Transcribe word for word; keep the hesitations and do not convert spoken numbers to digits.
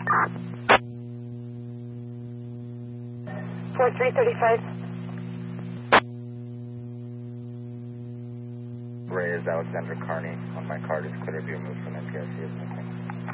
four three thirty-five. Ray is Alexander Carney. On my card is clear to be removed from N P R C as missing.